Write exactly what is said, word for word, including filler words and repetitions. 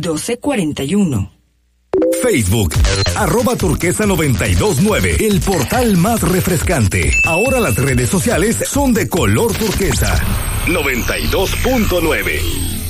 doce cuarenta y uno. Facebook, arroba turquesa noventa y dos nueve, el portal más refrescante. Ahora las redes sociales son de color turquesa. noventa y dos punto nueve.